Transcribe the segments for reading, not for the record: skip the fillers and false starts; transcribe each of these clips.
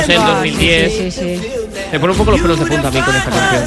El 2010. Sí. Me pone un poco los pelos de punta a mí con esta canción.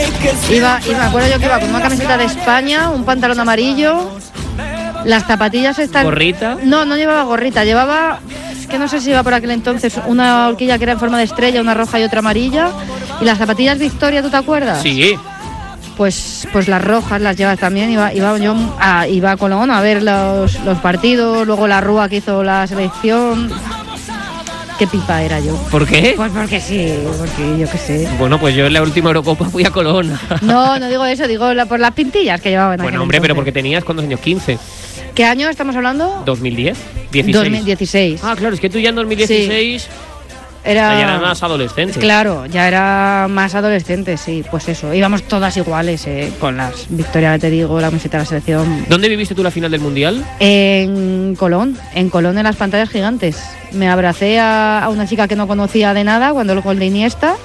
Me acuerdo yo que iba con una camiseta de España, un pantalón amarillo, las zapatillas están... ¿Gorrita? No llevaba gorrita, llevaba... Es que no sé si iba por aquel entonces una horquilla que era en forma de estrella, una roja y otra amarilla. Y las zapatillas Victoria, ¿tú te acuerdas? Sí. Pues las rojas las llevas también. Iba a Colón a ver los partidos, luego la Rúa que hizo la selección. Qué pipa era yo. ¿Por qué? Pues porque sí, porque yo qué sé. Bueno, pues yo en la última Eurocopa fui a Colón. No digo eso, digo por las pintillas que llevaban. Bueno, hombre, pero porque tenías, ¿cuántos años? 15. ¿Qué año estamos hablando? 2010. 16. 2016. Ah, claro, es que tú ya en 2016 sí. ya eras más adolescente. Claro, ya era más adolescente, sí. Pues eso, íbamos todas iguales, con las Victoria, te digo, la camiseta de la selección. ¿Dónde viviste tú la final del Mundial? En Colón en las pantallas gigantes. Me abracé a una chica que no conocía de nada cuando el gol de Iniesta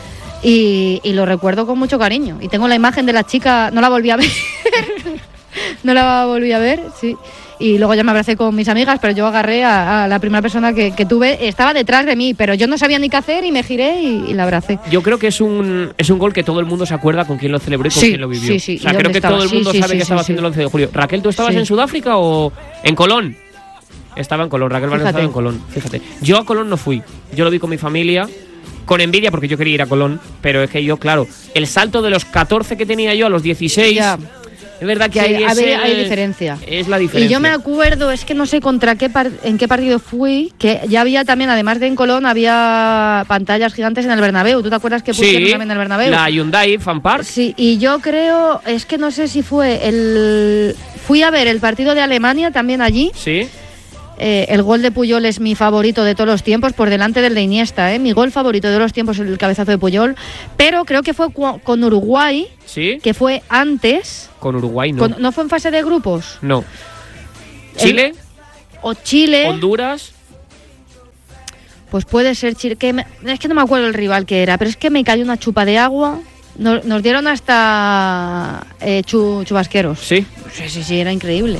y lo recuerdo con mucho cariño. Y tengo la imagen de la chica, no la volví a ver. No la volví a ver, sí. Y luego ya me abracé con mis amigas, pero yo agarré a la primera persona que tuve. Estaba detrás de mí, pero yo no sabía ni qué hacer y me giré y la abracé. Yo creo que es un gol que todo el mundo se acuerda con quién lo celebró y con quién lo vivió. Sí. O sea, creo que todo el mundo sabe que estaba haciendo el 11 de julio. Raquel, ¿tú estabas en Sudáfrica o en Colón? Estaba en Colón, Raquel Barrio estaba en Colón, fíjate. Yo a Colón no fui, yo lo vi con mi familia, con envidia porque yo quería ir a Colón, pero es que yo, claro, el salto de los 14 que tenía yo a los 16... Ya. Es verdad que hay diferencia. Es la diferencia. Y yo me acuerdo, es que no sé en qué partido fui, que ya había también, además de en Colón, había pantallas gigantes en el Bernabéu. ¿Tú te acuerdas que pusieron también en el Bernabéu? La Hyundai Fan Park. Sí, y yo creo, es que no sé si fui a ver el partido de Alemania también allí. Sí. El gol de Puyol es mi favorito de todos los tiempos, por delante del de Iniesta, Mi gol favorito de los tiempos es el cabezazo de Puyol. Pero creo que fue con Uruguay, ¿sí? Que fue antes. Con Uruguay no. ¿No fue en fase de grupos? No. ¿Chile? ¿O Chile? ¿Honduras? Pues puede ser Chile. Es que no me acuerdo el rival que era, pero es que me cayó una chupa de agua. Nos dieron hasta chubasqueros. ¿Sí? Sí, era increíble.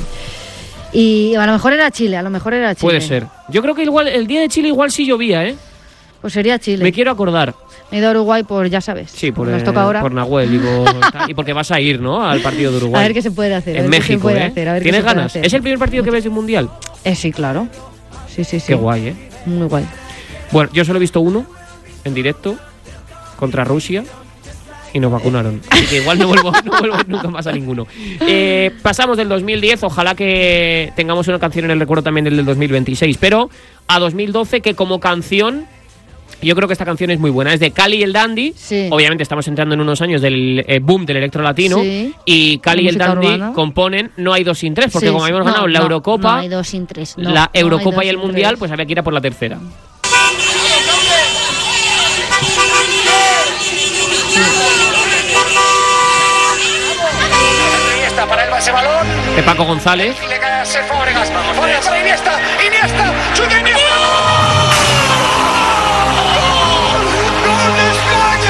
Y a lo mejor era Chile, Puede ser. Yo creo que igual el día de Chile igual sí llovía, Pues sería Chile. Me quiero acordar. Me he ido a Uruguay por, ya sabes. Sí, nos toca ahora. Por Nahuel y porque vas a ir, ¿no? Al partido de Uruguay. A ver qué se puede hacer. En México, ¿Tienes ganas? ¿Es el primer partido que ves de un mundial? Sí, claro. Sí. Qué guay, Muy guay. Bueno, yo solo he visto uno en directo contra Rusia. Y nos vacunaron. Así que igual no vuelvo nunca más a ninguno. Pasamos del 2010. Ojalá que tengamos una canción en el recuerdo también del 2026. Pero a 2012, que como canción, yo creo que esta canción es muy buena. Es de Cali y el Dandy. Sí. Obviamente estamos entrando en unos años del boom del electro latino. Sí. Y Cali y el Dandy urbana componen No hay dos sin tres. Porque como habíamos ganado la Eurocopa, no hay dos sin tres. la Eurocopa y el Mundial, pues había que ir a por la tercera. Para el ese balón de Paco González. Y le cae a Fábregas. Fábregas para Iniesta. Iniesta. ¡Chuta Iniesta!